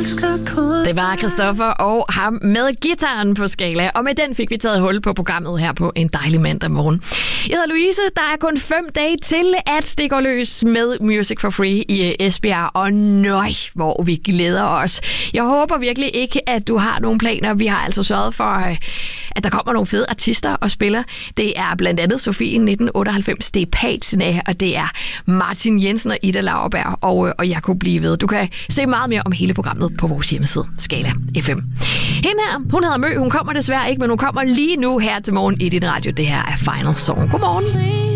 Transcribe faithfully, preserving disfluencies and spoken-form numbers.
elsker kun. Det var Christoffer og ham med gitaren på Skala, og med den fik vi taget hul på programmet her på en dejlig mandag morgen. Jeg hedder Louise, der er kun fem dage til, at det går løs med Music for Free i Esbjerg, og nøj, hvor vi glæder os. Jeg håber virkelig ikke, at du har nogle planer. Vi har altså sørget for, at der kommer nogle fede artister og spiller. Det er blandt andet Sofie nitten otteoghalvfems, det er Patina, og det er Martin Jensen og Ida Lauerberg, og, og jeg kunne blive ved. Du kan se meget mere om hele programmet på vores hjemmeside, Skala F M. Hende her, hun hedder Mø, hun kommer desværre ikke, men hun kommer lige nu her til morgen i din radio. Det her er Final Song. Godmorgen.